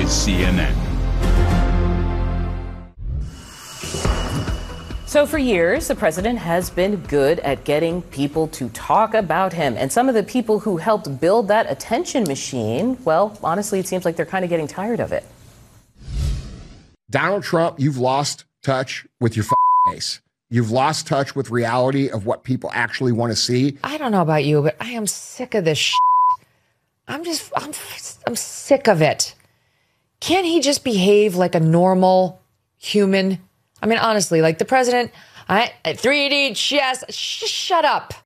is CNN. So for years, the president has been good at getting people to talk about him. And some of the people who helped build that attention machine, well, honestly, it seems like they're kind of getting tired of it. Donald Trump, you've lost touch with your face. You've lost touch with reality of what people actually want to see. I don't know about you, but I am sick of this shit. I'm sick of it. Can't he just behave like a normal human? I mean, honestly, like the president, 3D chess, shut up.